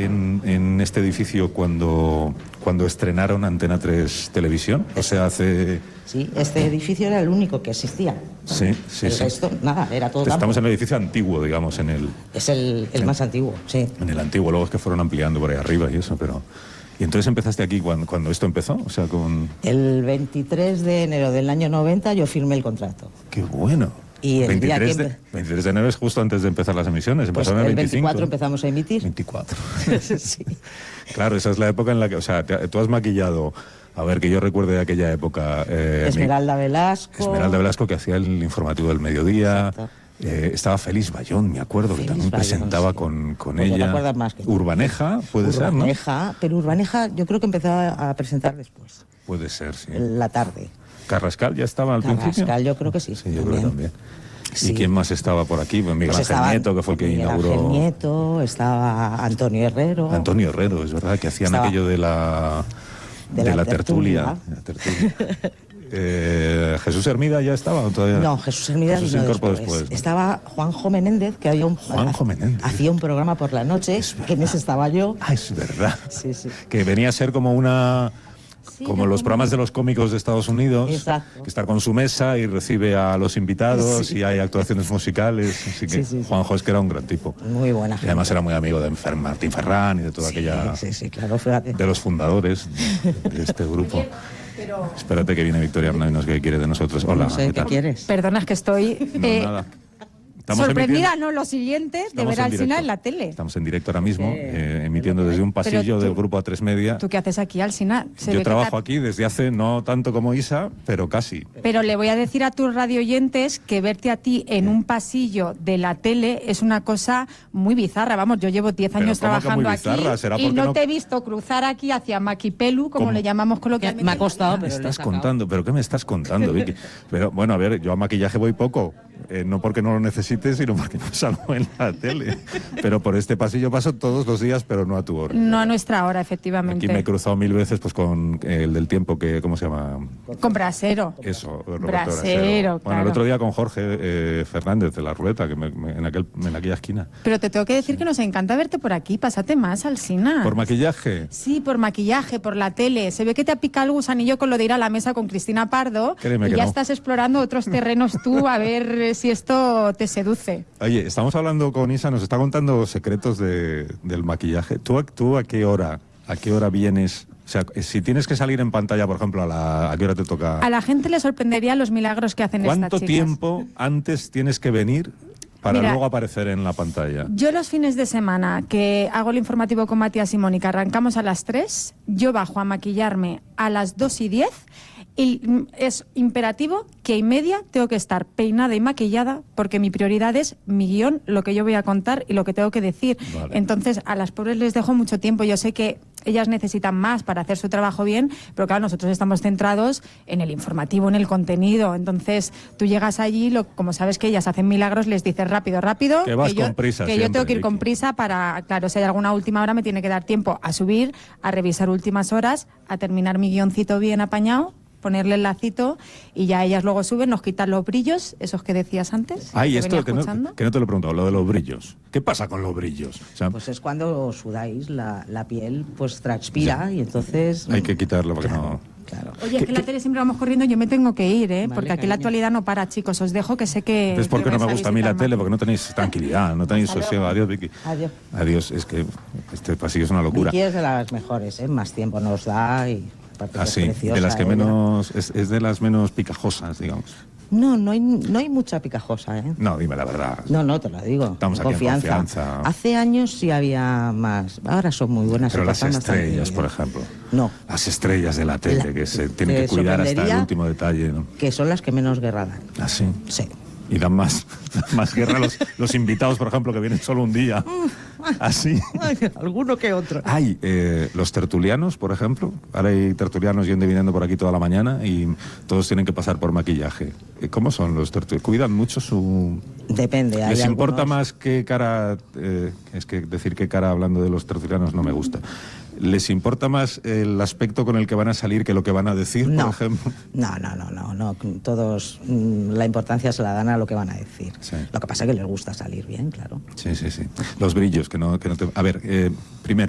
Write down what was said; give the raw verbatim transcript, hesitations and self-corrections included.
en, en este edificio cuando, cuando estrenaron Antena tres Televisión? O sea, hace... Sí, este edificio era el único que existía. Sí, sí, el sí. resto, nada, era todo campo. Estamos en el edificio antiguo, digamos, en el... Es el, el en, más antiguo, sí. En el antiguo, luego es que fueron ampliando por ahí arriba y eso, pero... ¿Y entonces empezaste aquí cuando, cuando esto empezó? O sea, con... El veintitrés de enero del año noventa yo firmé el contrato. ¡Qué bueno! Y el veintitrés, día de, que... veintitrés de enero es justo antes de empezar las emisiones. Pues Empezaron el el veinticinco. veinticuatro empezamos a emitir. veinticuatro. Sí. Claro, esa es la época en la que... O sea, te, tú has maquillado... A ver, que yo recuerde de aquella época... Eh, Esmeralda mi, Velasco. Esmeralda Velasco, que hacía el informativo del mediodía. Eh, estaba Félix Bayón, me acuerdo, Félix que también Bayón, presentaba sí. con, con Pues ella. te acuerdas más que yo. Urbaneja, puede Urbaneja, ser, ¿no? Urbaneja, pero Urbaneja yo creo que empezó a presentar después. Puede ser, sí. La tarde. ¿Carrascal ya estaba al Carrascal, principio? yo creo que sí. Sí, yo también. creo que también. Sí. ¿Y quién más estaba por aquí? Pues Miguel Pues Ángel estaba Nieto, que fue el que Miguel inauguró... Ángel Nieto, estaba Antonio Herrero. Antonio Herrero, es verdad, que hacían Estaba... aquello de la... De, de la, la tertulia. tertulia. De la tertulia. eh, ¿Jesús Hermida ya estaba o todavía? No, Jesús Hermida Jesús vino incorporó después. después, ¿no? Estaba Juanjo Menéndez, que había un... Juanjo Menéndez. Hacía un programa por la noche, que en ese estaba yo. Ah, es verdad. Sí, sí. Que venía a ser como una... Sí, como los como... programas de los cómicos de Estados Unidos, Exacto. que está con su mesa y recibe a los invitados Sí. y hay actuaciones musicales. Así que Sí, sí, sí. Juanjo es que era un gran tipo. Muy buena gente. Y además era muy amigo de Fer- Martín Ferrán y de toda Sí, aquella... sí, sí, claro, fíjate. de los fundadores de este grupo. Pero... Espérate que viene Victoria Arnainos, que quiere de nosotros. Hola, No sé, ¿qué ¿qué tal? quieres? Perdona, es que estoy No, eh, nada. Estamos sorprendida, emitiendo- no, lo siguiente, de estamos ver a en Alsina directo. en la tele. Estamos en directo ahora mismo, Sí, eh, emitiendo desde un pasillo tú- del grupo A tres Media. ¿Tú qué haces aquí, Alsina? Se ve Yo que trabajo te- aquí desde hace, no tanto como Isa, pero casi. Pero le voy a decir a tus radioyentes que verte a ti en un pasillo de la tele es una cosa muy bizarra. Vamos, yo llevo diez Pero años ¿cómo que trabajando muy aquí bizarra? ¿Será y porque no, no- te he visto cruzar aquí hacia Maquipelu, como ¿Cómo? le llamamos coloquialmente. Me ha costado, ¿Qué me pero le he estás sacado. contando? ¿Pero qué me estás contando, Vicky? Pero bueno, a ver, yo a maquillaje voy poco. Eh, no porque no lo necesite, sino porque no salgo en la tele. Pero por este pasillo paso todos los días, pero no a tu hora. No a nuestra hora, efectivamente. Aquí me he cruzado mil veces pues con el del tiempo que, ¿cómo se llama? Con Brasero. Eso, Roberto Brasero, Brasero. Bueno, claro. el otro día con Jorge eh, Fernández de la Ruleta, que me- me- en, aquel, en aquella esquina. Pero te tengo que decir que nos encanta verte por aquí. Pásate más, Alsina. ¿Por maquillaje? Sí, por maquillaje, por la tele. Se ve que te ha picado el gusanillo con lo de ir a la mesa con Cristina Pardo. Créeme y que ya no. estás explorando otros terrenos tú a ver eh, si esto te seduce. Oye, estamos hablando con Isa, nos está contando secretos de, del maquillaje. ¿Tú, a- ¿Tú a qué hora, a qué hora vienes? O sea, si tienes que salir en pantalla, por ejemplo, ¿a, la, a qué hora te toca? A la gente le sorprendería los milagros que hacen estas ¿Cuánto chicas. tiempo antes tienes que venir para Mira, luego aparecer en la pantalla? Yo los fines de semana que hago el informativo con Matías y Mónica, arrancamos a las tres, yo bajo a maquillarme a las dos y diez y mm, es imperativo que y media tengo que estar peinada y maquillada porque mi prioridad es mi guión, lo que yo voy a contar y lo que tengo que decir. Vale. Entonces a las pobres les dejo mucho tiempo. Yo sé que ellas necesitan más para hacer su trabajo bien, pero claro, nosotros estamos centrados en el informativo, en el contenido. Entonces tú llegas allí, lo, como sabes que ellas hacen milagros, les dices rápido, rápido. Que vas yo, con prisa Que yo siempre, tengo que ir con Vicky. prisa para, claro, si hay alguna última hora me tiene que dar tiempo a subir, a revisar últimas horas, a terminar mi guioncito bien apañado, ponerle el lacito y ya ellas luego suben, nos quitan los brillos, esos que decías antes. Ay, que esto venía que no, escuchando. que no te lo he preguntado, lo de los brillos. ¿Qué pasa con los brillos? O sea, Pues es cuando sudáis, la, la piel pues transpira Ya. y entonces... hay que quitarlo porque Claro, no... claro. Oye, es que en la tele siempre vamos corriendo, yo me tengo que ir, ¿eh? Vale, porque aquí cariño. la actualidad no para, chicos. Os dejo que sé que... Es porque que no vais me a gusta a mí la visitar tele, más. porque no tenéis tranquilidad, no tenéis Hasta sosiego. luego. Adiós, Vicky. Adiós. Adiós, es que este pasillo es una locura. Vicky es de las mejores, ¿eh? Más tiempo nos da y... aparte que es Así, preciosa, de las que ella. menos... Es, es de las menos picajosas, digamos. No, no hay, no hay mucha picajosa, ¿eh? No, dime la verdad. No, no, te lo digo. Estamos aquí en confianza. confianza. Hace años sí había más. Ahora son muy buenas. Pero se las pasan bastante estrellas, bien. por ejemplo. No, Las estrellas de la tele, La- que se tienen te que cuidar hasta el sorprendería- último detalle, ¿no? que son las que menos guerra dan. Así. Sí. Y dan más, más guerra los, los invitados, por ejemplo, que vienen solo un día. Así. Alguno que otro. Hay eh, los tertulianos, por ejemplo. Ahora hay tertulianos yendo y viniendo por aquí toda la mañana y todos tienen que pasar por maquillaje. Eh, ¿Cómo son los tertulianos? ¿Cuidan mucho su...? Depende. hay ¿Les importa algunos- más qué cara... eh, es que decir qué cara hablando de los tertulianos no me gusta. ¿Les importa más el aspecto con el que van a salir que lo que van a decir, No. por ejemplo? No, no, no, no, no. Todos mm, la importancia se la dan a lo que van a decir. Sí. Lo que pasa es que les gusta salir bien, claro. Sí, sí, sí. Los brillos, que no, que no te... A ver, eh, primero...